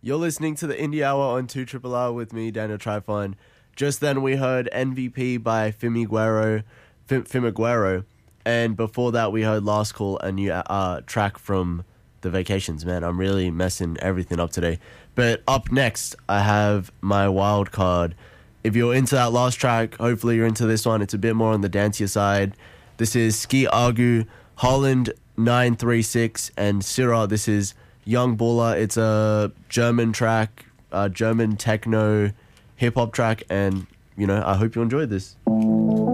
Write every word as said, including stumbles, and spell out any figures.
You're listening to the Indie Hour on two R R R with me, Daniel Trifon. Just then we heard N V P by Fimiguero, Fim- Fimiguero, and before that we heard Last Call, a new uh, track from The Vacations. Man, I'm really messing everything up today. But up next, I have my wild card. If you're into that last track, hopefully you're into this one. It's a bit more on the dancier side. This is Ski Argu, Holland nine three six, and Syrah. This is Young Baller. It's a German track, a German techno hip-hop track, and, you know, I hope you enjoyed this.